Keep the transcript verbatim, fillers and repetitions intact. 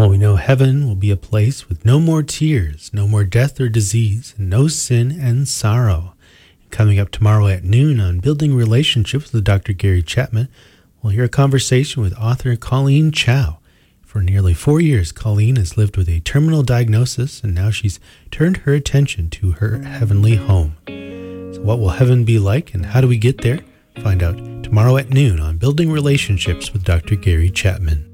Well, we know heaven will be a place with no more tears, no more death or disease, and no sin and sorrow. Coming up tomorrow at noon on Building Relationships with Doctor Gary Chapman, we'll hear a conversation with author Colleen Chow. For nearly four years, Colleen has lived with a terminal diagnosis, and now she's turned her attention to her heavenly home. So what will heaven be like, and how do we get there? Find out tomorrow at noon on Building Relationships with Doctor Gary Chapman.